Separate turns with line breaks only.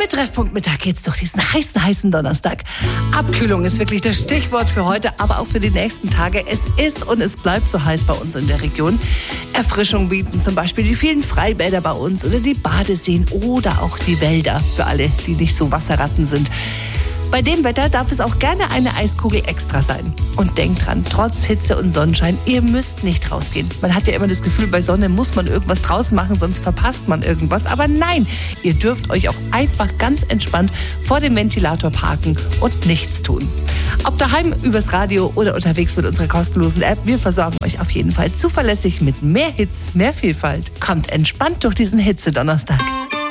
Mit Treffpunkt Mittag geht's durch diesen heißen Donnerstag. Abkühlung ist wirklich das Stichwort für heute, aber auch für die nächsten Tage. Es ist und es bleibt so heiß bei uns in der Region. Erfrischung bieten zum Beispiel die vielen Freibäder bei uns oder die Badeseen oder auch die Wälder für alle, die nicht so Wasserratten sind. Bei dem Wetter darf es auch gerne eine Eiskugel extra sein. Und denkt dran, trotz Hitze und Sonnenschein, ihr müsst nicht rausgehen. Man hat ja immer das Gefühl, bei Sonne muss man irgendwas draußen machen, sonst verpasst man irgendwas. Aber nein, ihr dürft euch auch einfach ganz entspannt vor dem Ventilator parken und nichts tun. Ob daheim, übers Radio oder unterwegs mit unserer kostenlosen App, wir versorgen euch auf jeden Fall zuverlässig mit mehr Hits, mehr Vielfalt. Kommt entspannt durch diesen Hitze-Donnerstag.